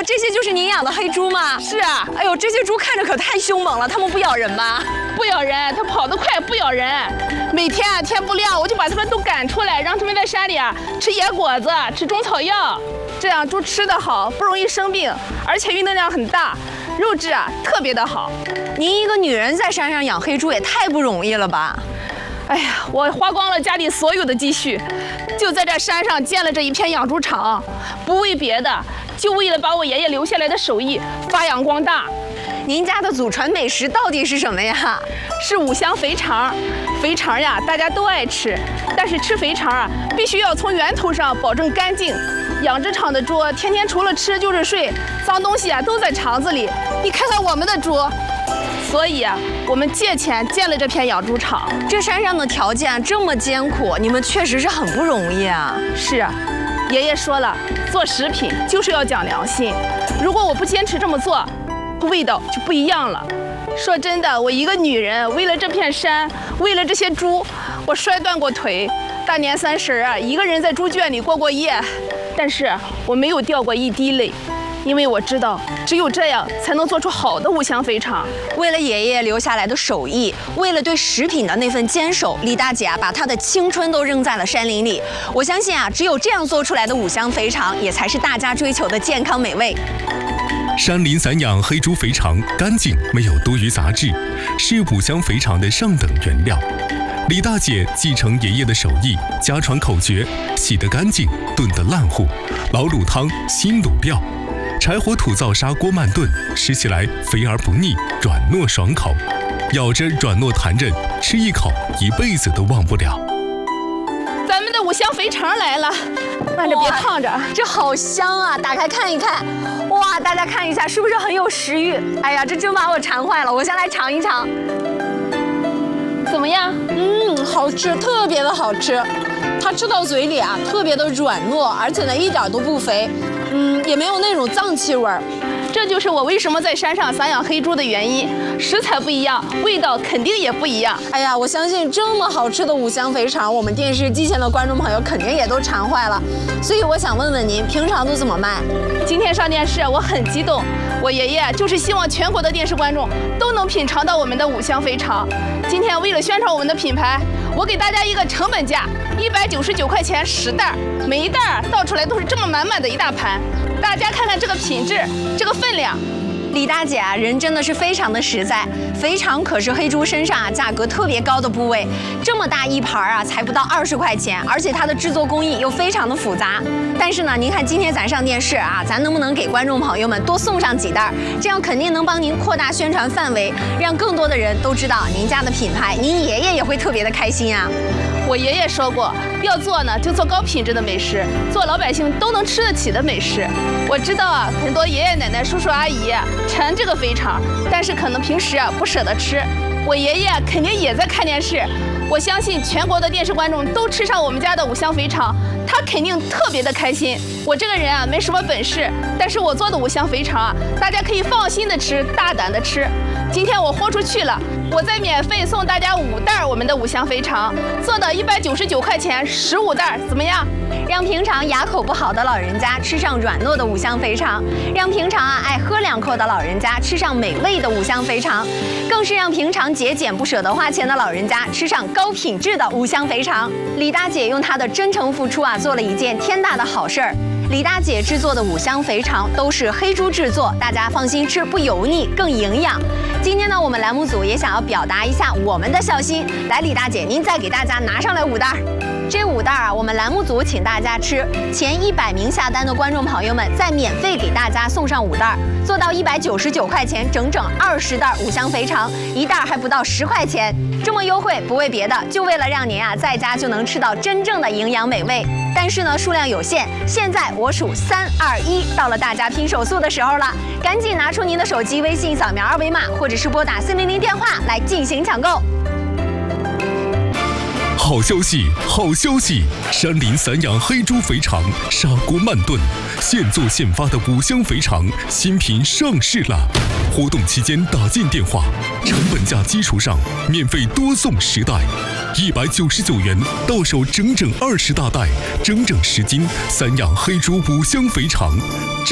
这些就是您养的黑猪吗？ 是啊。 哎呦，这些猪看着可太凶猛了，它们不咬人吧？ 不咬人，它跑得快，不咬人。每天啊，天不亮我就把它们都赶出来，让它们在山里啊吃野果子，吃中草药，这样猪吃得好，不容易生病，而且运动量很大，肉质啊特别的好。 您一个女人在山上养黑猪也太不容易了吧？ 哎呀，我花光了家里所有的积蓄，就在这山上建了这一片养猪场，不为别的，就为了把我爷爷留下来的手艺发扬光大。 您家的祖传美食到底是什么呀？ 是五香肥肠。肥肠呀，大家都爱吃，但是吃肥肠啊，必须要从源头上保证干净。养殖场的猪天天除了吃就是睡，脏东西啊都在肠子里。你看看我们的猪。所以啊，我们借钱建了这片养猪场。 这山上的条件这么艰苦，你们确实是很不容易啊。 是啊，爷爷说了，做食品就是要讲良心。如果我不坚持这么做，味道就不一样了。说真的，我一个女人为了这片山，为了这些猪，我摔断过腿。大年30啊，一个人在猪圈里过夜，但是我没有掉过一滴泪。因为我知道，只有这样才能做出好的五香肥肠。 为了爷爷留下来的手艺，为了对食品的那份坚守，李大姐啊，把她的青春都扔在了山林里。我相信啊，只有这样做出来的五香肥肠，也才是大家追求的健康美味。 山林散养黑猪肥肠干净，没有多余杂质，是五香肥肠的上等原料。李大姐继承爷爷的手艺，家传口诀：洗得干净，炖得烂糊，老卤汤，新卤料。柴火土灶砂锅慢炖，吃起来肥而不腻，软糯爽口，咬着软糯弹韧，吃一口一辈子都忘不了。 咱们的五香肥肠来了，慢着别烫着， 这好香啊！打开看一看，哇，大家看一下，是不是很有食欲？哎呀，这真把我馋坏了，我先来尝一尝。 怎么样？ 好吃，特别的好吃。它吃到嘴里啊，特别的软糯，而且呢一点都不肥，也没有那种脏气味儿。 这就是我为什么在山上散养黑猪的原因，食材不一样，味道肯定也不一样。 哎呀，我相信这么好吃的五香肥肠，我们电视机前的观众朋友肯定也都馋坏了。所以我想问问您，平常都怎么卖？ 今天上电视，我很激动。我爷爷就是希望全国的电视观众都能品尝到我们的五香肥肠。今天为了宣传我们的品牌，我给大家一个成本价，199块钱10袋，每一袋倒出来都是这么满满的一大盘。大家看看这个品质，这个分量。 李大姐啊，人真的是非常的实在。肥肠可是黑猪身上啊价格特别高的部位，这么大一盘啊，才不到20块钱，而且它的制作工艺又非常的复杂。但是呢，您看今天咱上电视啊，咱能不能给观众朋友们多送上几袋？这样肯定能帮您扩大宣传范围，让更多的人都知道您家的品牌，您爷爷也会特别的开心啊。 我爷爷说过，要做呢就做高品质的美食，做老百姓都能吃得起的美食。我知道啊，很多爷爷奶奶、叔叔阿姨馋这个肥肠，但是可能平时啊不舍得吃。我爷爷肯定也在看电视，我相信全国的电视观众都吃上我们家的五香肥肠，他肯定特别的开心。我这个人啊没什么本事，但是我做的五香肥肠啊，大家可以放心的吃，大胆的吃。今天我豁出去了，我再免费送大家5袋我们的五香肥肠，做到199块钱15袋，怎么样？ 让平常牙口不好的老人家吃上软糯的五香肥肠，让平常啊爱喝2口的老人家吃上美味的五香肥肠，更是让平常节俭不舍得花钱的老人家吃上高品质的五香肥肠。李大姐用她的真诚付出啊，做了一件天大的好事儿。李大姐制作的五香肥肠都是黑猪制作，大家放心吃，不油腻，更营养。今天呢，我们栏目组也想要表达一下我们的孝心。来，李大姐，您再给大家拿上来5袋。这5袋啊，我们栏目组请大家吃，前100名下单的观众朋友们再免费给大家送上5袋，做到199块钱，整整20袋五香肥肠，一袋还不到10块钱。这么优惠不为别的，就为了让您啊在家就能吃到真正的营养美味。但是呢，数量有限，现在我数3、2、1，到了大家拼手速的时候了，赶紧拿出您的手机微信扫描2维码，或者是拨打400电话来进行抢购。 好消息，好消息！山林散养黑猪肥肠，砂锅慢炖，现做现发的五香肥肠新品上市了。活动期间打进电话，成本价基础上免费多送10袋，199元到手整整20大袋，整整10斤散养黑猪五香肥肠。